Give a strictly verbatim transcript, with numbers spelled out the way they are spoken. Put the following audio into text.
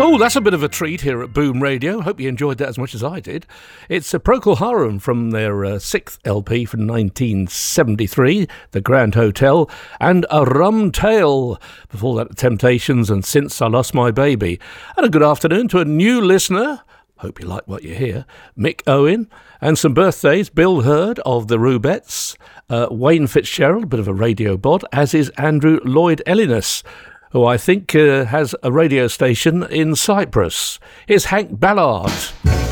Oh, that's a bit of a treat here at Boom Radio. Hope you enjoyed that as much as I did. It's a Procol Harum from their uh, sixth L P from nineteen seventy-three, The Grand Hotel, and A Rum Tale. Before that, Temptations and Since I Lost My Baby. And a good afternoon to a new listener. Hope you like what you hear. Mick Owen. And some birthdays. Bill Hurd of the Rubettes. Uh, Wayne Fitzgerald, a bit of a radio bod, as is Andrew Lloyd Ellinus, who I think uh, has a radio station in Cyprus. Here's Hank Ballard.